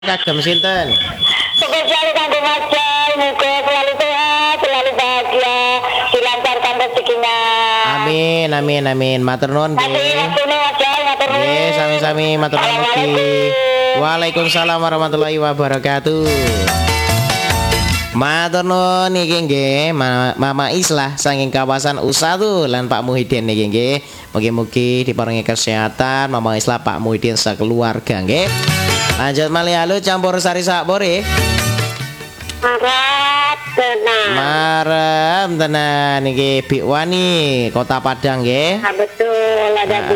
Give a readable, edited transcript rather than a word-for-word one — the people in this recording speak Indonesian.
Kagem sinten? Sukses selalu kanggo Mas Jai, muga selalu sehat, selalu bahagia, dilancarkan rezekinya. Amin amin amin. Matur nuwun Terima kasih nggih. waktune Mas Jai, matur nuwun. Nggih, sami-sami matur nuwun ugi. Assalamualaikum. Waalaikumsalam warahmatullahi wabarakatuh. Matur nuwun niki nggih Mama Islah saking kawasan Usatu lan Pak Muhyiddin niki nggih. Mugi-mugi diparingi kesehatan Mama Islah Pak Muhyiddin sakeluarga nggih. Lanjut malih halo campur sari sakpore. Marap tenang. Marem tenan niki Bik Wani Kota Padang nggih. Betul, ada